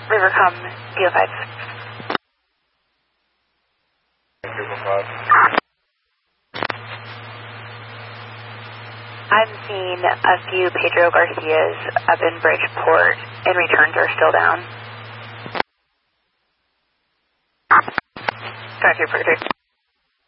Rivercom, DO5. I'm seeing a few Pedro Garcias up in Bridgeport, and returns are still down. Trying to predict.